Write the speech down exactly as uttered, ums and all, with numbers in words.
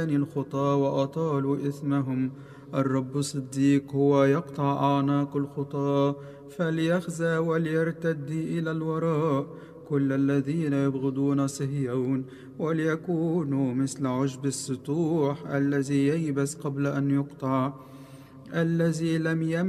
الخطى وأطالوا إثمهم. الرب صديق هو يقطع أعناق الخطى، فليخزى وليرتد إلى الوراء كل الذين يبغضون صهيون، وليكونوا مثل عشب السطوح الذي ييبس قبل أن يقطع، الذي لم يمت